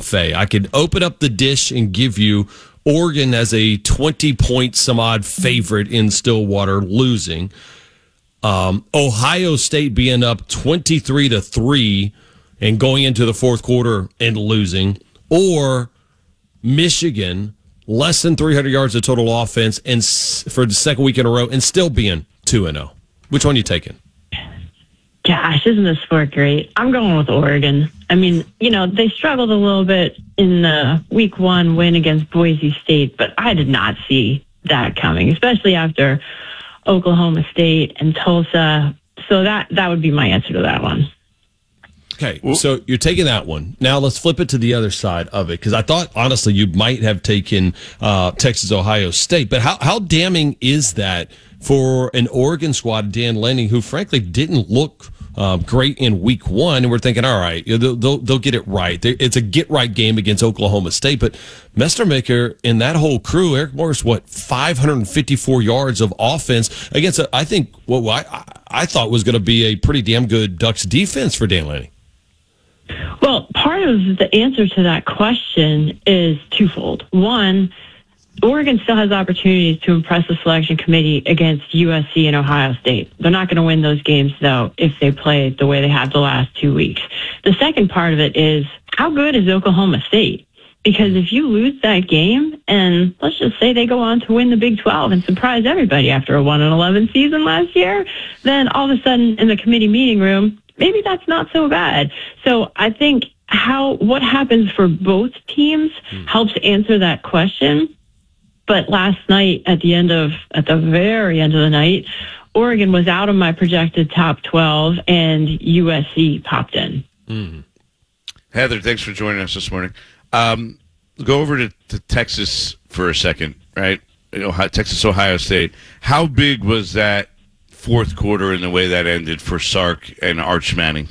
buffet. I could open up the dish and give you Oregon as a 20-point some odd favorite in Stillwater losing. Ohio State being up 23-3 and going into the fourth quarter and losing, or Michigan less than 300 yards of total offense and for the second week in a row and still being 2-0. Which one are you taking? Gosh, isn't this sport great? I'm going with Oregon. I mean, they struggled a little bit in the week 1 win against Boise State, but I did not see that coming, especially after Oklahoma State and Tulsa. So that would be my answer to that one. Okay, so you're taking that one. Now let's flip it to the other side of it, because I thought, honestly, you might have taken Texas, Ohio State. But how damning is that for an Oregon squad, Dan Lanning, who frankly didn't look great in week 1, and we're thinking, all right, they'll get it right. It's a get-right game against Oklahoma State, but Mestermaker and that whole crew, Eric Morris, 554 yards of offense against, I think, what I thought was going to be a pretty damn good Ducks defense for Dan Lanning. Well, part of the answer to that question is twofold. One, Oregon still has opportunities to impress the selection committee against USC and Ohio State. They're not going to win those games, though, if they play the way they have the last 2 weeks. The second part of it is, how good is Oklahoma State? Because if you lose that game, and let's just say they go on to win the Big 12 and surprise everybody after a 1-11 season last year, then all of a sudden in the committee meeting room, maybe that's not so bad. So I think what happens for both teams helps answer that question. But last night, at the very end of the night, Oregon was out of my projected top 12, and USC popped in. Mm-hmm. Heather, thanks for joining us this morning. Go over to Texas for a second, right? Texas, Ohio State. How big was that fourth quarter in the way that ended for Sark and Arch Manning?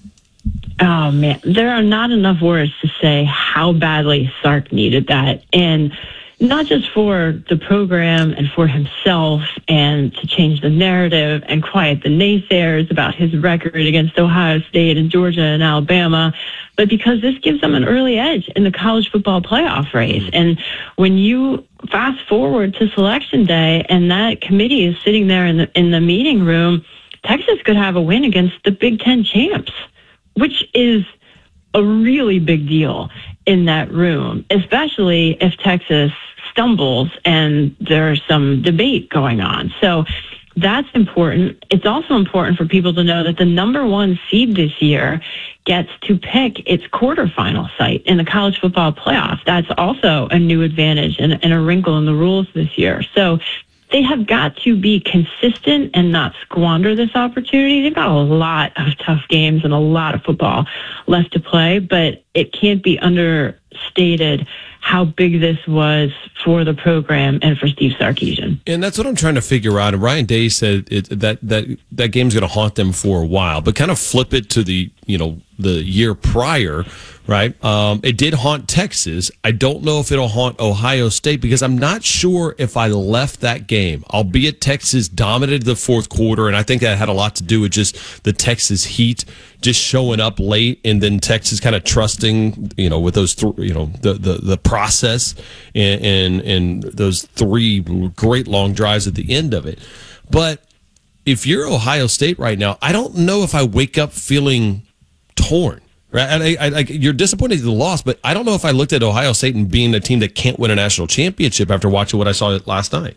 Oh, man. There are not enough words to say how badly Sark needed that. And not just for the program and for himself, and to change the narrative and quiet the naysayers about his record against Ohio State and Georgia and Alabama, but because this gives them an early edge in the college football playoff race. And when you fast forward to Selection Day and that committee is sitting there in the meeting room, Texas could have a win against the Big Ten champs, which is a really big deal in that room, especially if Texas stumbles and there's some debate going on. So that's important. It's also important for people to know that the number 1 seed this year gets to pick its quarterfinal site in the college football playoff. That's also a new advantage and a wrinkle in the rules this year. So they have got to be consistent and not squander this opportunity. They've got a lot of tough games and a lot of football left to play, but it can't be understated how big this was for the program and for Steve Sarkisian. And that's what I'm trying to figure out. And Ryan Day said that game's going to haunt them for a while, but kind of flip it to the year prior, right? It did haunt Texas. I don't know if it'll haunt Ohio State, because I'm not sure if I left that game, albeit Texas dominated the fourth quarter, and I think that had a lot to do with just the Texas heat just showing up late, and then Texas kind of trusting, with those, the process and those 3 great long drives at the end of it. But if you're Ohio State right now, I don't know if I wake up feeling torn. Right? And you're disappointed in the loss, but I don't know if I looked at Ohio State and being a team that can't win a national championship after watching what I saw last night.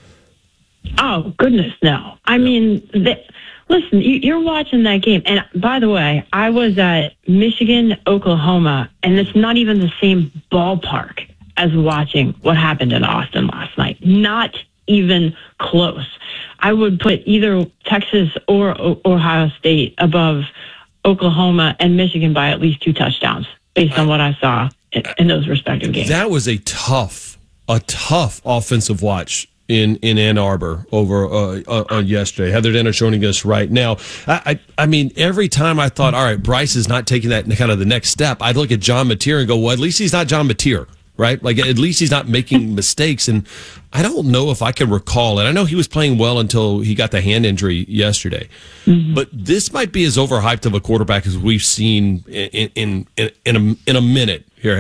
Oh, goodness, no. I mean, listen, you're watching that game. And by the way, I was at Michigan, Oklahoma, and it's not even the same ballpark as watching what happened in Austin last night. Not even close. I would put either Texas or Ohio State above Oklahoma and Michigan by at least 2 touchdowns, based on what I saw in those respective games. That was a tough offensive watch in Ann Arbor over yesterday. Heather Denner joining us right now. I mean, every time I thought, all right, Bryce is not taking that kind of the next step, I'd look at John Mateer and go, well, at least he's not John Mateer. Right? Like, at least he's not making mistakes. And I don't know if I can recall, and I know he was playing well until he got the hand injury yesterday, but this might be as overhyped of a quarterback as we've seen in a minute here.